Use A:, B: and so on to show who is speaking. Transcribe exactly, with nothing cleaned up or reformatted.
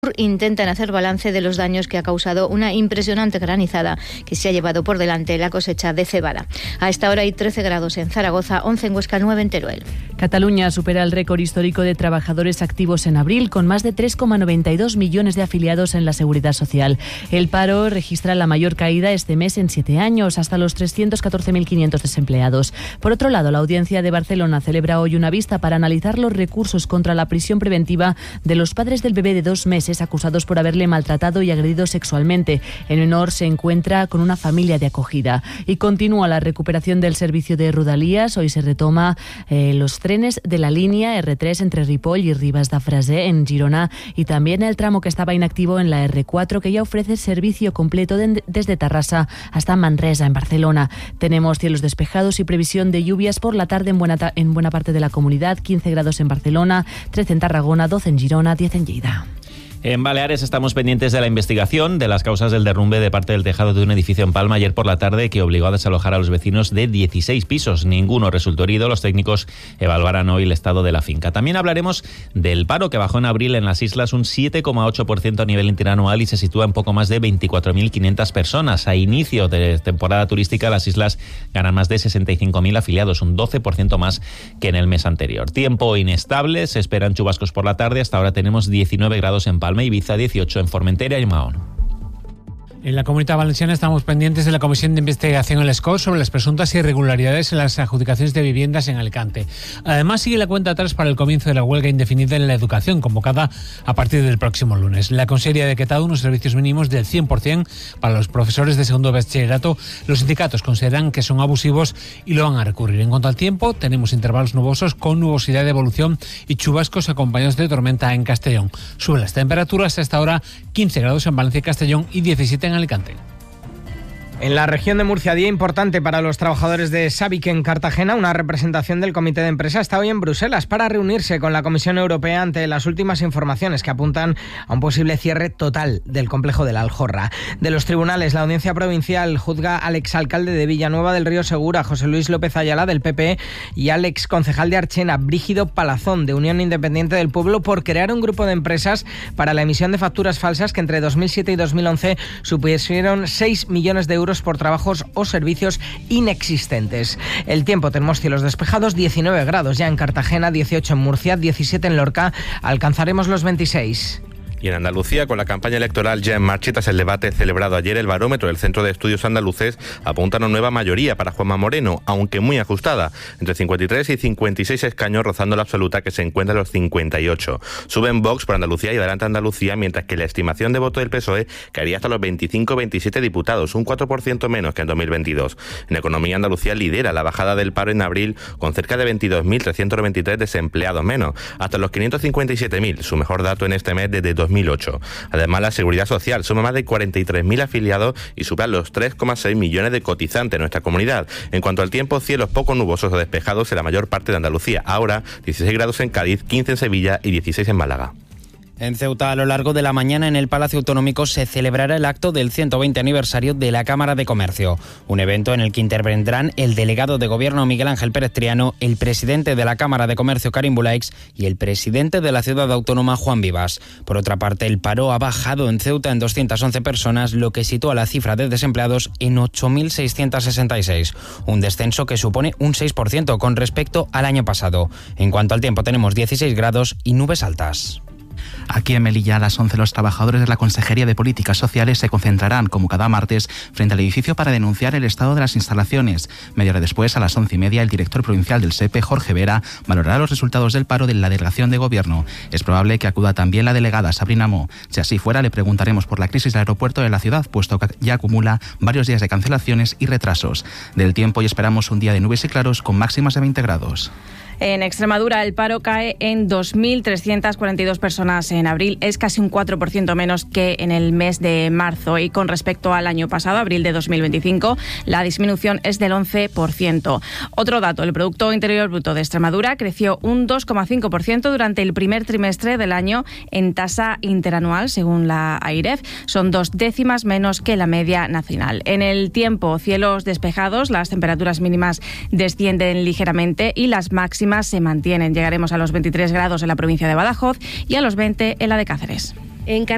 A: intentan hacer balance de los daños que ha causado una impresionante granizada que se ha llevado por delante la cosecha de cebada. A esta hora hay trece grados en Zaragoza, once en Huesca, nueve en Teruel.
B: Cataluña supera el récord histórico de trabajadores activos en abril, con más de tres coma noventa y dos millones de afiliados en la Seguridad Social. El paro registra la mayor caída este mes en siete años, hasta los trescientos catorce mil quinientos desempleados. Por otro lado, la Audiencia de Barcelona celebra hoy una vista para analizar los recursos contra la prisión preventiva de los padres del bebé de dos meses acusados por haberle maltratado y agredido sexualmente. El menor se encuentra con una familia de acogida. Y continúa la recuperación del servicio de Rodalies. Hoy se retoma eh, los trenes de la línea erre tres entre Ripoll y Ribes de Freser en Girona, y también el tramo que estaba inactivo en la erre cuatro, que ya ofrece servicio completo de, desde Tarrasa hasta Manresa en Barcelona. Tenemos cielos despejados y previsión de lluvias por la tarde en buena, ta- en buena parte de la comunidad. quince grados en Barcelona, trece en Tarragona, doce en Girona, diez en Lleida.
C: En Baleares estamos pendientes de la investigación de las causas del derrumbe de parte del tejado de un edificio en Palma ayer por la tarde, que obligó a desalojar a los vecinos de dieciséis pisos. Ninguno resultó herido. Los técnicos evaluarán hoy el estado de la finca. También hablaremos del paro, que bajó en abril en las islas un siete coma ocho por ciento a nivel interanual y se sitúa en poco más de veinticuatro mil quinientas personas. A inicio de temporada turística, las islas ganan más de sesenta y cinco mil afiliados, un doce por ciento más que en el mes anterior. Tiempo inestable, se esperan chubascos por la tarde. Hasta ahora tenemos diecinueve grados en Palma, Ibiza dieciocho, en Formentera y Mahón.
D: En la Comunidad Valenciana estamos pendientes de la Comisión de Investigación, el S C O, sobre las presuntas irregularidades en las adjudicaciones de viviendas en Alicante. Además, sigue la cuenta atrás para el comienzo de la huelga indefinida en la educación, convocada a partir del próximo lunes. La Consellería ha decretado unos servicios mínimos del cien por ciento para los profesores de segundo bachillerato. Los sindicatos consideran que son abusivos y lo van a recurrir. En cuanto al tiempo, tenemos intervalos nubosos con nubosidad de evolución y chubascos acompañados de tormenta en Castellón. Suben las temperaturas hasta ahora quince grados en Valencia y Castellón y diecisiete en Alicante.
E: En la región de Murcia, día importante para los trabajadores de Sabic en Cartagena. Una representación del comité de empresa está hoy en Bruselas para reunirse con la Comisión Europea ante las últimas informaciones que apuntan a un posible cierre total del complejo de la Aljorra. De los tribunales, la Audiencia Provincial juzga al exalcalde de Villanueva del Río Segura, José Luis López Ayala, del P P, y al exconcejal de Archena, Brígido Palazón, de Unión Independiente del Pueblo, por crear un grupo de empresas para la emisión de facturas falsas que entre dos mil siete y dos mil once supusieron seis millones de euros por trabajos o servicios inexistentes. El tiempo, tenemos cielos despejados, diecinueve grados ya en Cartagena, dieciocho en Murcia, diecisiete en Lorca, alcanzaremos los veintiséis.
F: Y en Andalucía, con la campaña electoral ya en marcha tras el debate celebrado ayer, el barómetro del Centro de Estudios Andaluces apunta a una nueva mayoría para Juanma Moreno, aunque muy ajustada, entre cincuenta y tres y cincuenta y seis escaños, rozando la absoluta, que se encuentra en los cincuenta y ocho. Suben Vox por Andalucía y Adelante Andalucía, mientras que la estimación de voto del P S O E caería hasta los veinticinco veintisiete diputados, un cuatro por ciento menos que en dos mil veintidós. En economía, Andalucía lidera la bajada del paro en abril, con cerca de veintidós mil trescientos noventa y tres desempleados menos, hasta los quinientos cincuenta y siete mil, su mejor dato en este mes desde dos mil ocho. Además, la Seguridad Social suma más de cuarenta y tres mil afiliados y supera los tres coma seis millones de cotizantes en nuestra comunidad. En cuanto al tiempo, cielos poco nubosos o despejados en la mayor parte de Andalucía. Ahora, dieciséis grados en Cádiz, quince en Sevilla y dieciséis en Málaga.
G: En Ceuta, a lo largo de la mañana, en el Palacio Autonómico se celebrará el acto del ciento veinte aniversario de la Cámara de Comercio, un evento en el que intervendrán el delegado de Gobierno Miguel Ángel Pérez Triano, el presidente de la Cámara de Comercio Karim Bulaix y el presidente de la Ciudad Autónoma Juan Vivas. Por otra parte, el paro ha bajado en Ceuta en doscientas once personas, lo que sitúa la cifra de desempleados en ocho mil seiscientos sesenta y seis, un descenso que supone un seis por ciento con respecto al año pasado. En cuanto al tiempo, tenemos dieciséis grados y nubes altas.
H: Aquí en Melilla, a las once, los trabajadores de la Consejería de Políticas Sociales se concentrarán, como cada martes, frente al edificio para denunciar el estado de las instalaciones. Media hora después, a las once y media, el director provincial del S E P E, Jorge Vera, valorará los resultados del paro de la delegación de gobierno. Es probable que acuda también la delegada Sabrina Mo. Si así fuera, le preguntaremos por la crisis del aeropuerto de la ciudad, puesto que ya acumula varios días de cancelaciones y retrasos. Del tiempo, y esperamos un día de nubes y claros con máximas de veinte grados.
I: En Extremadura, el paro cae en dos mil trescientas cuarenta y dos personas en abril. Es casi un cuatro por ciento menos que en el mes de marzo. Y con respecto al año pasado, abril de dos mil veinticinco, la disminución es del once por ciento. Otro dato, el Producto Interior Bruto de Extremadura creció un dos coma cinco por ciento durante el primer trimestre del año en tasa interanual, según la AIREF. Son dos décimas menos que la media nacional. En el tiempo, cielos despejados, las temperaturas mínimas descienden ligeramente y las máximas se mantienen. Llegaremos a los veintitrés grados en la provincia de Badajoz y a los veinte en la de Cáceres. En